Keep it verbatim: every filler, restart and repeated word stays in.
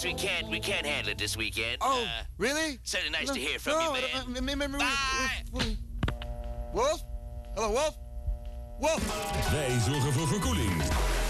We can't, we can't handle it this weekend. Oh, uh, really? Certainly nice no, to hear from no, you, man. Uh, uh, Bye! Wolf? Hello, Wolf? Wolf! Wij zorgen voor verkoeling.